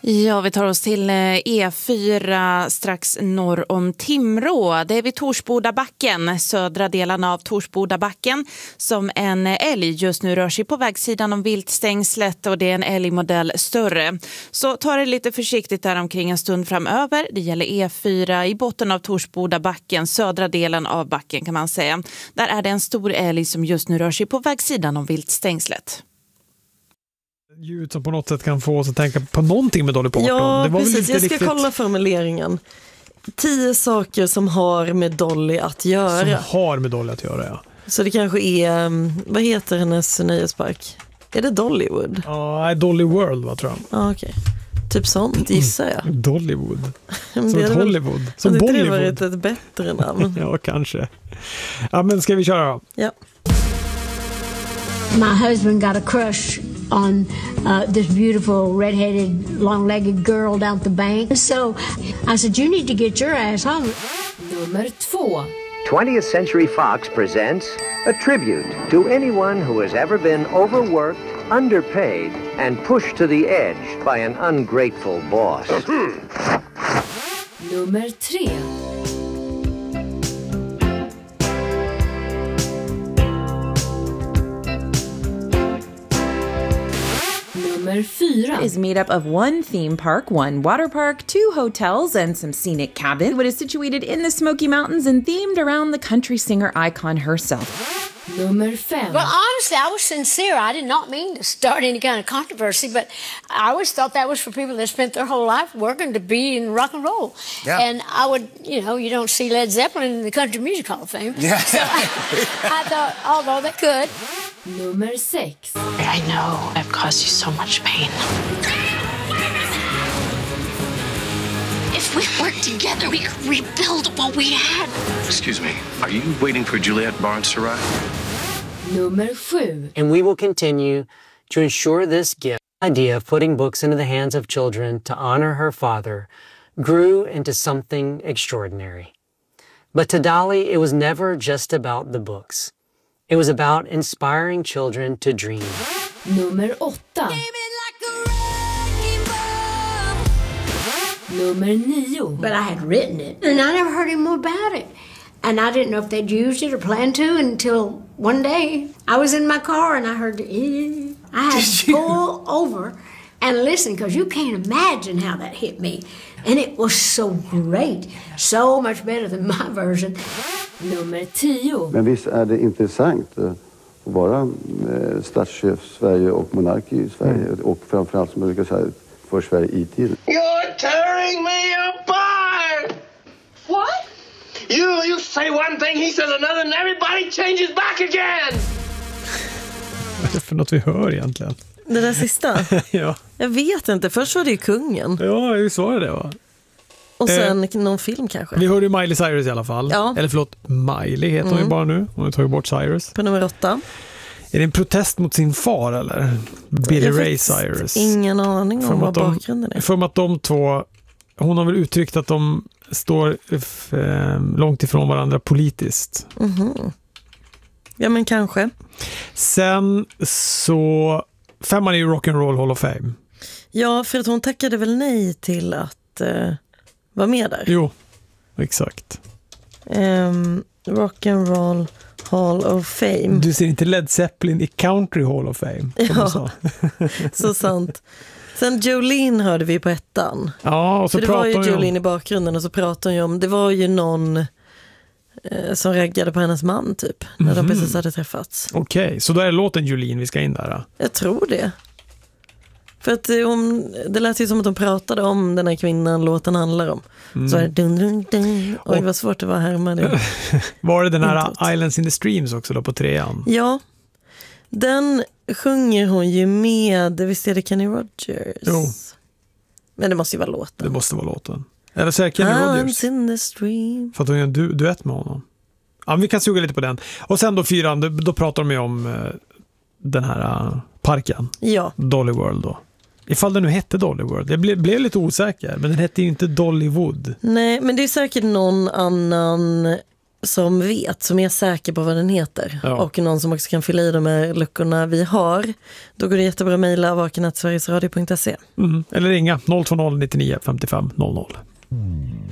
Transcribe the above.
Ja, vi tar oss till E4 strax norr om Timrå. Det är vid Torsbodabacken, södra delen av Torsbodabacken, som en älg just nu rör sig på vägsidan om viltstängslet, och det är en älgmodell större. Så ta det lite försiktigt där omkring en stund framöver. Det gäller E4 i botten av Torsbodabacken, södra delen av backen kan man säga. Där är det en stor älg som just nu rör sig på vägsidan om viltstängslet. Ljud som på något sätt kan få oss att tänka på någonting med Dolly Parton. Ja, det var precis. Jag ska riktigt... kolla formuleringen. 10 saker som har med Dolly att göra. Som har med Dolly att göra, ja. Så det kanske är, vad heter hennes nöjespark? Är det Dollywood? Ja, Dolly World, vad tror jag. Ja, okej. Typ sånt, gissar jag. Dollywood. Som det ett Hollywood. Som Bollywood. Bollywood. Det varit ett bättre namn. Ja, kanske. Ja, men ska vi köra då? Ja. My husband got a crush on this beautiful red-headed, long-legged girl down at the bank. So I said, you need to get your ass home. Nummer 2. 20th Century Fox presents a tribute to anyone who has ever been overworked, underpaid, and pushed to the edge by an ungrateful boss. Nummer 3. Nummer 4 is made up of one theme park, one water park, 2 hotels, and some scenic cabins. It is situated in the Smoky Mountains and themed around the country singer icon herself. Nummer 5. Well, honestly, I was sincere. I did not mean to start any kind of controversy, but I always thought that was for people that spent their whole life working to be in rock and roll. Yeah. And I would, you don't see Led Zeppelin in the Country Music Hall of Fame. Yeah. So I thought, although they could. Nummer 6. I know I've caused you so much pain. If we worked together, we could rebuild what we had. Excuse me, are you waiting for Juliette Barnes to arrive? Nummer 7. And we will continue to ensure this gift idea of putting books into the hands of children to honor her father grew into something extraordinary. But to Dolly, it was never just about the books. It was about inspiring children to dream. Nummer 8. Nummer 9. But I had written it, and I never heard any more about it. And I didn't know if they'd used it or planned to until one day I was in my car and I heard the I had to pull over and listen, because you can't imagine how that hit me. And it was so great. So much better than my version. Nummer 10. Men visst är det intressant att vara statschef i Sverige och monark i Sverige. Och framförallt, som jag brukar säga, för Sverige i tiden. You're tearing me apart! What? You say one thing, he says another, and everybody changes back again! Vad är det för något vi hör egentligen? Det där sista? Ja. Jag vet inte, först var det ju kungen. Ja, vi svarade det, va? Och sen någon film kanske. Vi hörde ju Miley Cyrus i alla fall. Ja. Eller förlåt, Miley heter hon ju bara nu. Hon har tagit bort Cyrus. På nummer 8. Är det en protest mot sin far eller? Billy Ray Cyrus. Ingen aning om vad bakgrunden är. För att de två, hon har väl uttryckt att de står långt ifrån varandra politiskt. Ja, men kanske. Sen så 5 är ju Rock and Roll Hall of Fame. Ja, för att hon tackade väl nej till att vara med där. Jo, exakt. Rock and Roll Hall of Fame. Du ser inte Led Zeppelin i Country Hall of Fame. Ja, så sant. Sen Jolene hörde vi på 1:an. Ja, och så för det var ju Jolene om... i bakgrunden, och så pratade hon ju om, det var ju någon som reagerade på hennes man typ, när de precis hade träffats. Okej, så då är det låten Jolene vi ska in där då? Jag tror det. För att det lät ju som att de pratade om den här kvinnan låten handlar om. Så är det dun, dun, dun. Oj, vad svårt det var här med det. Var det den här Islands in the Streams också då på 3:an? Ja, den sjunger hon ju med, visst är det Kenny Rogers? Jo. Men det måste ju vara låten. Det måste vara låten. Eller så är det Kenny Rogers. Islands in the Stream. För att hon gör en duett med honom. Ja, vi kan suga lite på den. Och sen då 4:an, då pratar de ju om den här parken. Ja. Dolly World då. Ifall den nu hette Dolly World. Jag blev lite osäker, men den hette ju inte Dollywood. Nej, men det är säkert någon annan som vet, som är säker på vad den heter och någon som också kan fylla i de här luckorna vi har, då går det jättebra att mejla vaken@sverigesradio.se. Eller ringa 020 99 55 00.